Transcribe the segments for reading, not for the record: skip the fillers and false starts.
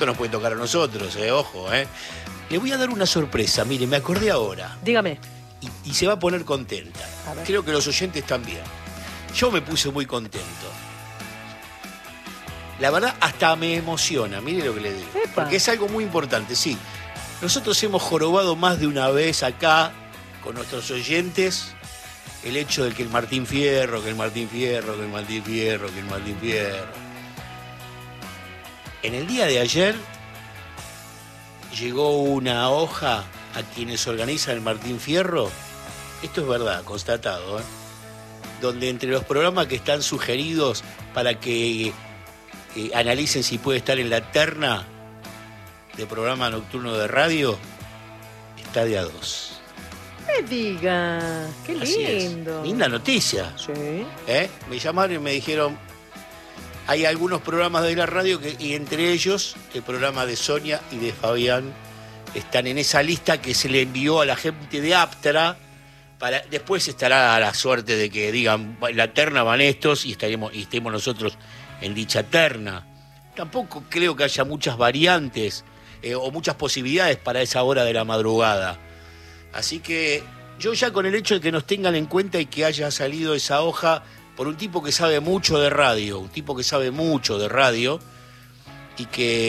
Esto nos puede tocar a nosotros, ojo, Le voy a dar una sorpresa, mire, me acordé ahora. Dígame. Y se va a poner contenta. Creo que los oyentes también. Yo me puse muy contento. La verdad, hasta me emociona, mire lo que le digo. Epa. Porque es algo muy importante, sí. Nosotros hemos jorobado más de una vez acá, con nuestros oyentes, el hecho de que el Martín Fierro, que el Martín Fierro, que el Martín Fierro, que el Martín Fierro. En el día de ayer llegó una hoja a quienes organizan el Martín Fierro, esto es verdad, constatado, donde entre los programas que están sugeridos para que analicen si puede estar en la terna de programa nocturno de radio, está de A2. Me diga, qué lindo. Linda noticia. Sí. Me llamaron y me dijeron, hay algunos programas de la radio y entre ellos el programa de Sonia y de Fabián están en esa lista que se le envió a la gente de Aptra. Después estará a la suerte de que digan, la terna van estos y estemos nosotros en dicha terna. Tampoco creo que haya muchas variantes o muchas posibilidades para esa hora de la madrugada. Así que yo ya con el hecho de que nos tengan en cuenta y que haya salido esa hoja por un tipo que sabe mucho de radio, y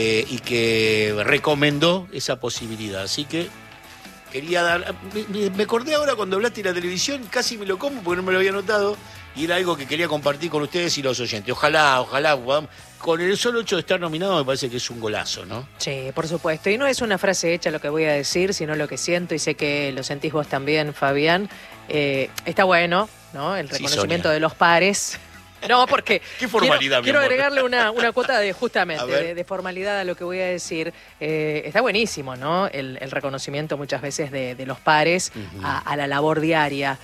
que recomendó esa posibilidad. Así que quería dar... Me acordé ahora cuando hablaste de la televisión, casi me lo como porque no me lo había notado, y era algo que quería compartir con ustedes y los oyentes. Ojalá podamos... Con el solo hecho de estar nominado me parece que es un golazo, ¿no? Sí, por supuesto. Y no es una frase hecha lo que voy a decir, sino lo que siento, y sé que lo sentís vos también, Fabián. Está bueno, ¿no? El reconocimiento de los pares. No, porque ¿Qué formalidad, quiero agregarle una cuota de formalidad a lo que voy a decir. Está buenísimo, ¿no? El reconocimiento muchas veces de los pares a la labor diaria.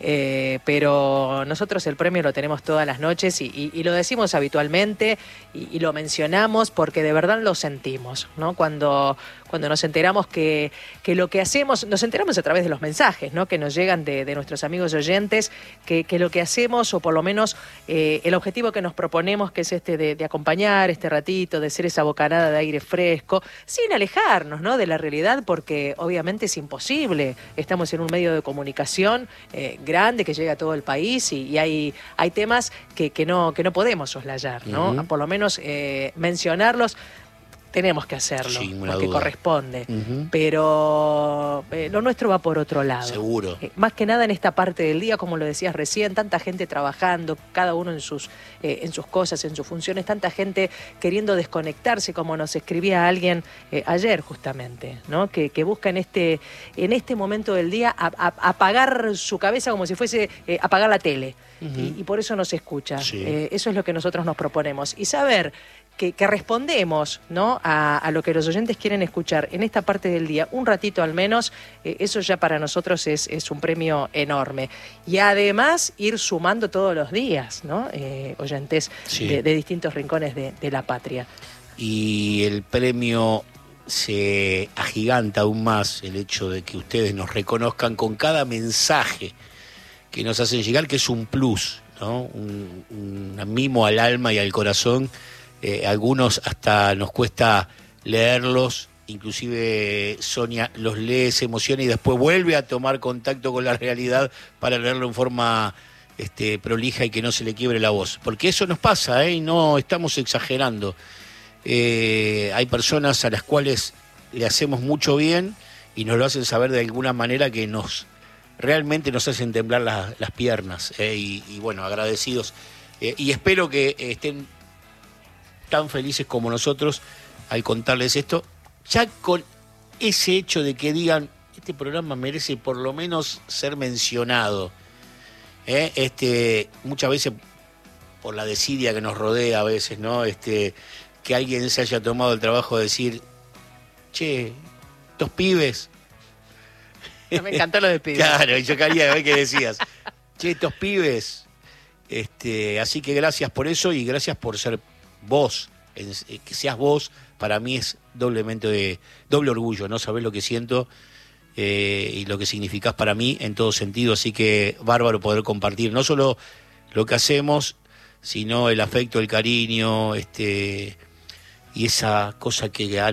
Pero nosotros el premio lo tenemos todas las noches y lo decimos habitualmente y lo mencionamos porque de verdad lo sentimos, ¿no? Cuando nos enteramos que lo que hacemos, nos enteramos a través de los mensajes, ¿no? Que nos llegan de nuestros amigos oyentes, que lo que hacemos, o por lo menos el objetivo que nos proponemos, que es de acompañar este ratito, de ser esa bocanada de aire fresco, sin alejarnos, ¿no? De la realidad, porque obviamente es imposible. Estamos en un medio de comunicación grande que llega a todo el país y hay temas que no podemos soslayar, ¿no? Por lo menos mencionarlos. Tenemos que hacerlo, sí, porque corresponde. Pero lo nuestro va por otro lado. Seguro. Más que nada en esta parte del día, como lo decías recién, tanta gente trabajando, cada uno en sus cosas, en sus funciones, tanta gente queriendo desconectarse, como nos escribía alguien ayer justamente, ¿no? Que busca en este momento del día apagar su cabeza como si fuese apagar la tele. Y por eso nos escucha. Sí. Eso es lo que nosotros nos proponemos. Y saber que respondemos, ¿no? a lo que los oyentes quieren escuchar en esta parte del día, un ratito al menos, eso ya para nosotros es un premio enorme. Y además ir sumando todos los días, ¿no? Oyentes de distintos rincones de la patria. Y el premio se agiganta aún más, el hecho de que ustedes nos reconozcan con cada mensaje que nos hacen llegar, que es un plus, ¿no? Un mimo al alma y al corazón. Algunos hasta nos cuesta leerlos, inclusive Sonia los lee, se emociona y después vuelve a tomar contacto con la realidad para leerlo en forma prolija y que no se le quiebre la voz. Porque eso nos pasa, y no estamos exagerando. Hay personas a las cuales le hacemos mucho bien y nos lo hacen saber de alguna manera que realmente nos hacen temblar las piernas. Y bueno, agradecidos. Y espero que estén tan felices como nosotros al contarles esto, ya con ese hecho de que digan, este programa merece por lo menos ser mencionado. Muchas veces por la desidia que nos rodea a veces, ¿no? Que alguien se haya tomado el trabajo de decir, che, estos pibes. Me encantó lo de pibes. Claro, yo quería ver qué decías. Che, estos pibes. Así que gracias por eso y gracias por ser vos, que seas vos, para mí es doble orgullo, ¿no? Sabés lo que siento y lo que significás para mí en todo sentido, así que bárbaro poder compartir no solo lo que hacemos, sino el afecto, el cariño, y esa cosa que